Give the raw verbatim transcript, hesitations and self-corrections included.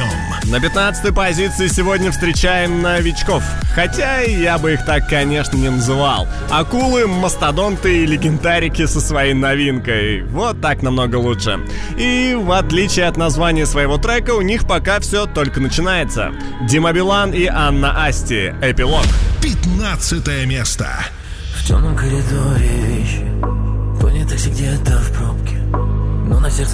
днем. На пятнадцатой позиции сегодня встречаем новичков. Хотя я бы их так, конечно, не называл. Акулы, мастодонты и легендарики со своей новинкой. Вот так намного лучше. И в отличие от названия своего трека, у них пока все только начинается. Дима Билан и Анна Асти. Эпилог. Пятнадцатое место. В темном коридоре вещи, понятых где-то в пробке, но на сердце